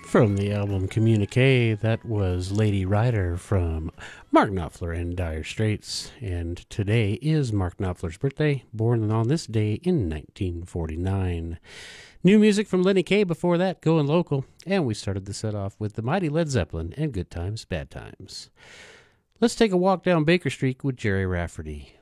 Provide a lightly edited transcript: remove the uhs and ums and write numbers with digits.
From the album Communique, that was Lady Rider from Mark Knopfler and Dire Straits. And today is Mark Knopfler's birthday, born on this day in 1949. New music from Lenny Kaye before that, going local. And we started the set off with the mighty Led Zeppelin and Good Times, Bad Times. Let's take a walk down Baker Street with Jerry Rafferty.